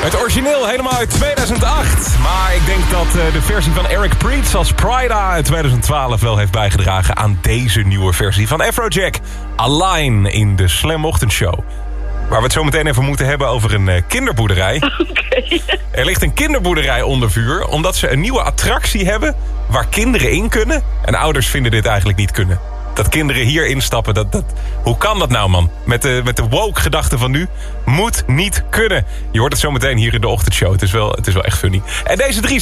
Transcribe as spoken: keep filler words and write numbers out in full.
Het origineel helemaal uit tweeduizend acht. Maar ik denk dat uh, de versie van Eric Prydz als Pryda uit tweeduizend twaalf... wel heeft bijgedragen aan deze nieuwe versie van Afrojack. Align in de Slam Ochtendshow. Waar we het zo meteen even moeten hebben over een uh, kinderboerderij. Okay. Er ligt een kinderboerderij onder vuur... omdat ze een nieuwe attractie hebben waar kinderen in kunnen. En ouders vinden dit eigenlijk niet kunnen. Dat kinderen hier instappen, dat, dat, hoe kan dat nou, man? Met de, met de woke-gedachte van nu. Moet niet kunnen. Je hoort het zo meteen hier in de ochtendshow. Het is wel, het is wel echt funny. En deze drie